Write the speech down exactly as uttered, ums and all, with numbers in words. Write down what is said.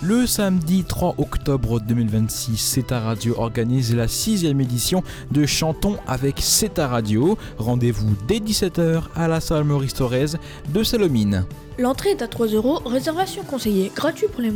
Le samedi trois octobre deux mille vingt-six, C E T A Radio organise la sixième édition de Chantons avec C E T A Radio. Rendez-vous dès dix-sept heures à la salle Maurice Thorez de Salomine. L'entrée est à trois euros, réservation conseillée, gratuit pour les